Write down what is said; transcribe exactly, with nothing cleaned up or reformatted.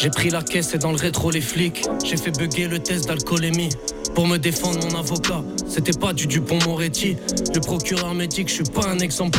J'ai pris la caisse et dans le rétro les flics. J'ai fait bugger le test d'alcoolémie. Pour me défendre mon avocat, c'était pas du Dupont Moretti. Le procureur me dit que je suis pas un exemple